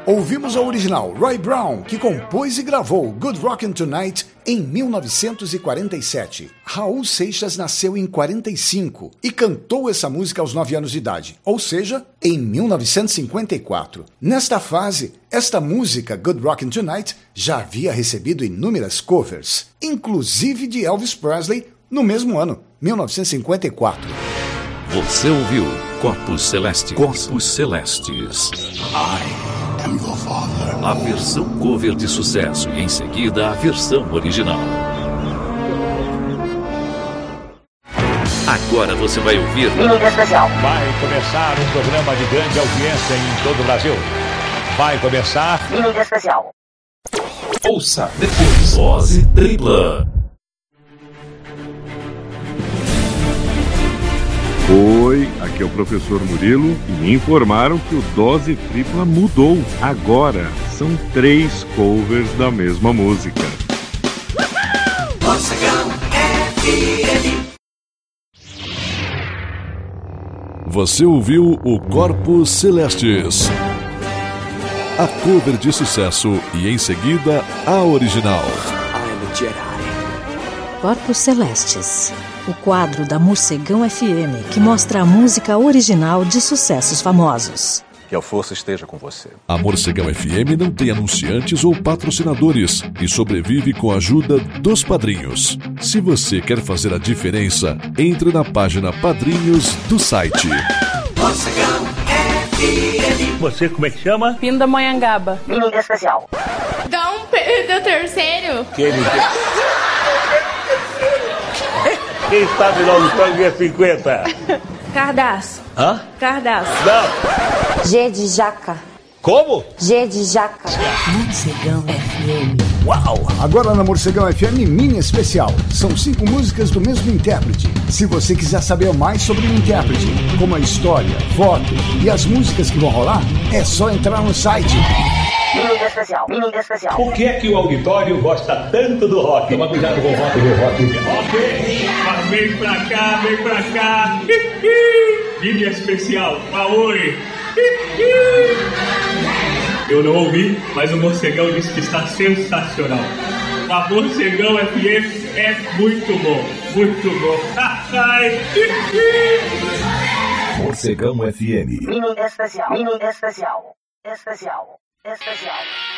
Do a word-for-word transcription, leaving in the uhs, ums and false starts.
Ouvimos a original Roy Brown, que compôs e gravou Good Rockin' Tonight em mil novecentos e quarenta e sete. Raul Seixas nasceu em quarenta e cinco e cantou essa música aos nove anos de idade, ou seja, em mil novecentos e cinquenta e quatro. Nesta fase, esta música, Good Rockin' Tonight, já havia recebido inúmeras covers, inclusive de Elvis Presley, no mesmo ano, mil novecentos e cinquenta e quatro. Você ouviu Corpos Celestes. Corpos Celestes. I am your father. A versão cover de sucesso e em seguida a versão original. Agora você vai ouvir Mídia Especial. Vai começar um programa de grande audiência em todo o Brasil. Vai começar Mídia Especial. Ouça depois. Dose tripla. Oi, aqui é o professor Murilo e me informaram que o Dose Tripla mudou. Agora são três covers da mesma música. Você ouviu o Corpos Celestes, a cover de sucesso e em seguida a original. Corpos Celestes, o quadro da Morcegão F M que mostra a música original de sucessos famosos. Que a força esteja com você. A Morcegão F M não tem anunciantes ou patrocinadores e sobrevive com a ajuda dos padrinhos. Se você quer fazer a diferença, entre na página Padrinhos do site. Morcegão F M. Você como é que chama? Pindamonhangaba. Mídia Especial. Dom Pedro terceiro. Que ele... Quem sabe o nome do tango é cinquenta? Cardaço. Hã? Cardaço. Não. G de jaca. Como? G de jaca. Morcegão F M. Uau! Agora na Morcegão F M Mini Especial. São cinco músicas do mesmo intérprete. Se você quiser saber mais sobre o intérprete, como a história, foto e as músicas que vão rolar, é só entrar no site. Mídia Especial. Mídia Especial. Por que é que o auditório gosta tanto do rock? Toma cuidado com o rock do rock. Ok, mas vem pra cá, vem pra cá. Mídia Especial, Aoi. Eu não ouvi, mas o Morcegão disse que está sensacional. A Morcegão F M é muito bom, muito bom. Morcegão F M. Mídia Especial. Mídia Especial. Especial. Especial.